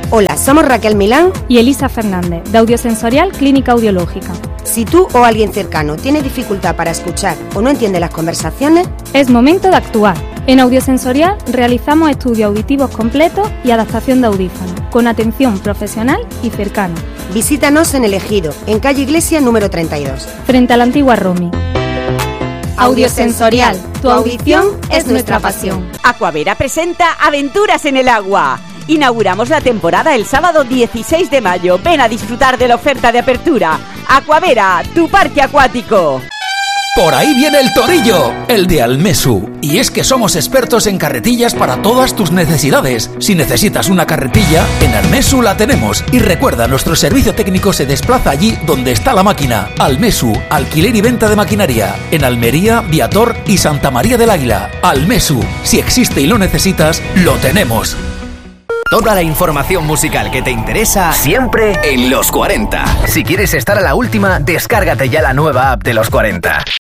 Hola, somos Raquel Milán y Elisa Fernández, de Audiosensorial Clínica Audiológica. Si tú o alguien cercano tiene dificultad para escuchar o no entiende las conversaciones, es momento de actuar. En Audiosensorial realizamos estudios auditivos completos y adaptación de audífonos, con atención profesional y cercana. Visítanos en El Ejido, en calle Iglesia número 32. Frente a la antigua Romi. Audiosensorial, tu audición es nuestra pasión. Aquavera presenta Aventuras en el Agua. Inauguramos la temporada el sábado 16 de mayo. Ven a disfrutar de la oferta de apertura. Aquavera, tu parque acuático. Por ahí viene el Torillo, el de Almesu. Y es que somos expertos en carretillas para todas tus necesidades. Si necesitas una carretilla, en Almesu la tenemos. Y recuerda, nuestro servicio técnico se desplaza allí donde está la máquina. Almesu, alquiler y venta de maquinaria. En Almería, Viator y Santa María del Águila. Almesu, si existe y lo necesitas, lo tenemos. Toda la información musical que te interesa siempre en Los 40. Si quieres estar a la última, descárgate ya la nueva app de Los 40.